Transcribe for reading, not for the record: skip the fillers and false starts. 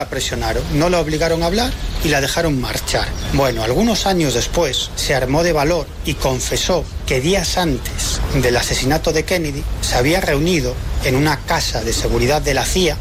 La presionaron, no la obligaron a hablar y la dejaron marchar. Bueno, algunos años después se armó de valor y confesó que días antes del asesinato de Kennedy se había reunido en una casa de seguridad de la CIA